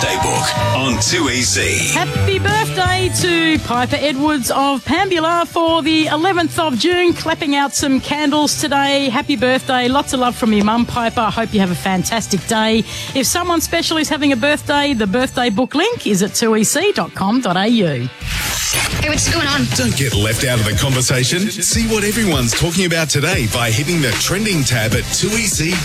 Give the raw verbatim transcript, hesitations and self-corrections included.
birthday book on two E C. Happy birthday to Piper Edwards of Pambula for the eleventh of June, clapping out some candles today. Happy birthday. Lots of love from your mum, Piper. I hope you have a fantastic day. If someone special is having a birthday, the birthday book link is at two e c dot com dot a u. Hey, what's going on? Don't get left out of the conversation. See what everyone's talking about today by hitting the trending tab at two e c